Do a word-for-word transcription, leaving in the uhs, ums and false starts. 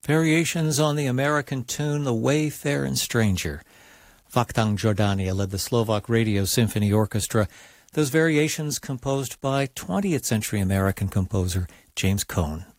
Variations on the American tune The Wayfaring Stranger. Vakhtang Jordania led the Slovak Radio Symphony Orchestra. Those variations composed by twentieth century American composer James Cohn.